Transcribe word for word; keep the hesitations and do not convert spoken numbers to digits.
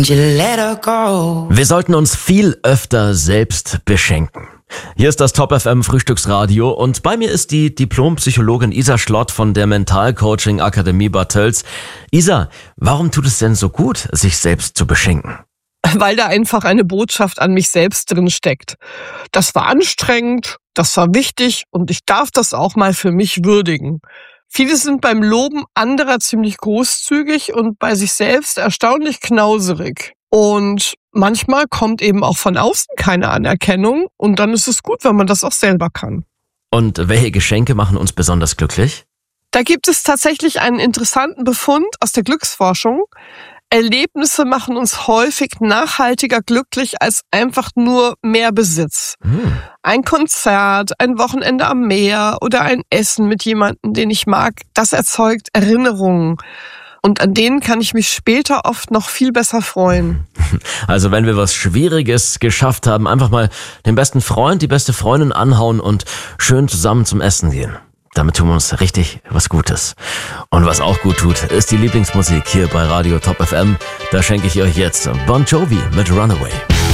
Wir sollten uns viel öfter selbst beschenken. Hier ist das Top F M Frühstücksradio und bei mir ist die Diplompsychologin Isa Schlott von der Mentalcoaching Akademie Bad Tölz. Isa, warum tut es denn so gut, sich selbst zu beschenken? Weil da einfach eine Botschaft an mich selbst drin steckt. Das war anstrengend, das war wichtig und ich darf das auch mal für mich würdigen. Viele sind beim Loben anderer ziemlich großzügig und bei sich selbst erstaunlich knauserig. Und manchmal kommt eben auch von außen keine Anerkennung und dann ist es gut, wenn man das auch selber kann. Und welche Geschenke machen uns besonders glücklich? Da gibt es tatsächlich einen interessanten Befund aus der Glücksforschung. Erlebnisse machen uns häufig nachhaltiger glücklich als einfach nur mehr Besitz. Hm. Ein Konzert, ein Wochenende am Meer oder ein Essen mit jemandem, den ich mag, das erzeugt Erinnerungen. Und an denen kann ich mich später oft noch viel besser freuen. Also wenn wir was Schwieriges geschafft haben, einfach mal den besten Freund, die beste Freundin anhauen und schön zusammen zum Essen gehen. Damit tun wir uns richtig was Gutes. Und was auch gut tut, ist die Lieblingsmusik hier bei Radio Top F M. Da schenke ich euch jetzt Bon Jovi mit Runaway.